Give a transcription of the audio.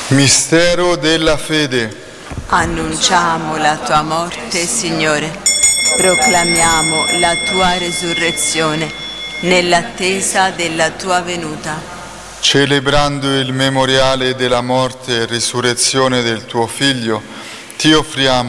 Mistero della fede. Annunciamo la tua morte, Signore. Proclamiamo la tua resurrezione nell'attesa della tua venuta. Celebrando il memoriale della morte e risurrezione del tuo Figlio, ti offriamo